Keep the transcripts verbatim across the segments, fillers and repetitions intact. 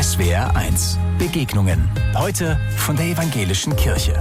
S W R eins. Begegnungen. Heute von der Evangelischen Kirche.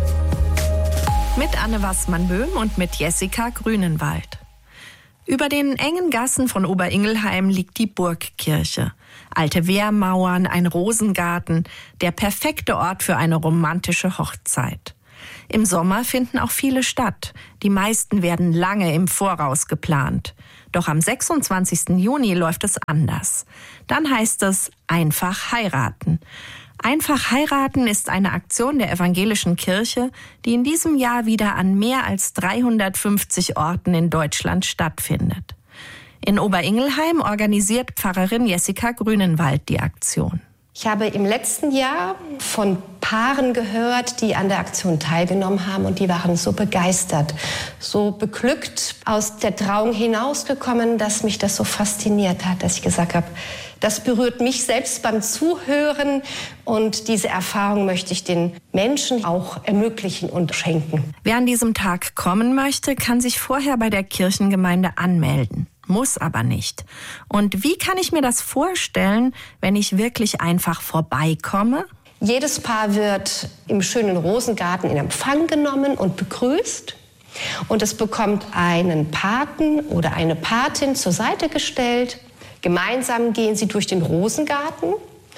Mit Anne Wassmann-Böhm und mit Jessica Grünenwald. Über den engen Gassen von Oberingelheim liegt die Burgkirche. Alte Wehrmauern, ein Rosengarten, der perfekte Ort für eine romantische Hochzeit. Im Sommer finden auch viele statt. Die meisten werden lange im Voraus geplant. Doch am sechsundzwanzigsten Juni läuft es anders. Dann heißt es einfach heiraten. Einfach heiraten ist eine Aktion der Evangelischen Kirche, die in diesem Jahr wieder an mehr als dreihundertfünfzig Orten in Deutschland stattfindet. In Oberingelheim organisiert Pfarrerin Jessica Grünenwald die Aktion. Ich habe im letzten Jahr von Paaren gehört, die an der Aktion teilgenommen haben, und die waren so begeistert, so beglückt aus der Trauung hinausgekommen, dass mich das so fasziniert hat, dass ich gesagt habe, das berührt mich selbst beim Zuhören, und diese Erfahrung möchte ich den Menschen auch ermöglichen und schenken. Wer an diesem Tag kommen möchte, kann sich vorher bei der Kirchengemeinde anmelden. Muss aber nicht. Und wie kann ich mir das vorstellen, wenn ich wirklich einfach vorbeikomme? Jedes Paar wird im schönen Rosengarten in Empfang genommen und begrüßt. Und es bekommt einen Paten oder eine Patin zur Seite gestellt. Gemeinsam gehen sie durch den Rosengarten.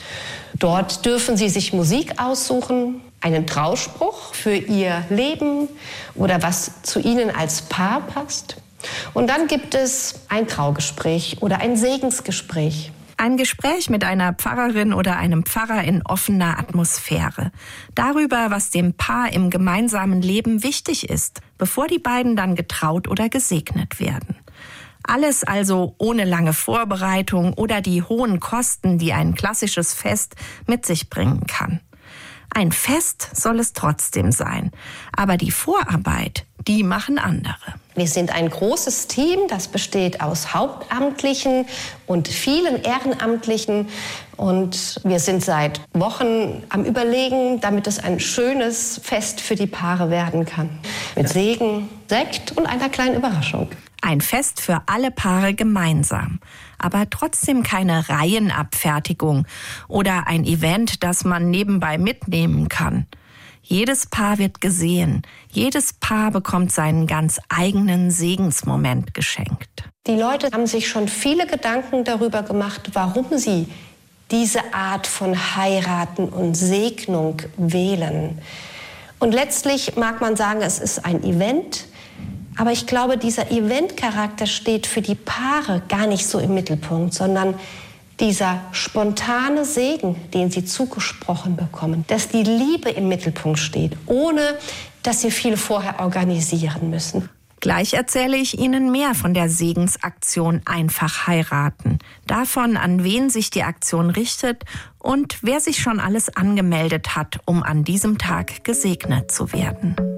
Dort dürfen sie sich Musik aussuchen, einen Trauspruch für ihr Leben oder was zu ihnen als Paar passt. Und dann gibt es ein Traugespräch oder ein Segensgespräch. Ein Gespräch mit einer Pfarrerin oder einem Pfarrer in offener Atmosphäre. Darüber, was dem Paar im gemeinsamen Leben wichtig ist, bevor die beiden dann getraut oder gesegnet werden. Alles also ohne lange Vorbereitung oder die hohen Kosten, die ein klassisches Fest mit sich bringen kann. Ein Fest soll es trotzdem sein, aber die Vorarbeit, die machen andere. Wir sind ein großes Team, das besteht aus Hauptamtlichen und vielen Ehrenamtlichen. Und wir sind seit Wochen am Überlegen, damit es ein schönes Fest für die Paare werden kann. Mit Segen, Sekt und einer kleinen Überraschung. Ein Fest für alle Paare gemeinsam, aber trotzdem keine Reihenabfertigung oder ein Event, das man nebenbei mitnehmen kann. Jedes Paar wird gesehen, jedes Paar bekommt seinen ganz eigenen Segensmoment geschenkt. Die Leute haben sich schon viele Gedanken darüber gemacht, warum sie diese Art von Heiraten und Segnung wählen. Und letztlich mag man sagen, es ist ein Event. Aber ich glaube, dieser Eventcharakter steht für die Paare gar nicht so im Mittelpunkt, sondern dieser spontane Segen, den sie zugesprochen bekommen, dass die Liebe im Mittelpunkt steht, ohne dass sie viel vorher organisieren müssen. Gleich erzähle ich Ihnen mehr von der Segensaktion Einfach heiraten, davon, an wen sich die Aktion richtet und wer sich schon alles angemeldet hat, um an diesem Tag gesegnet zu werden.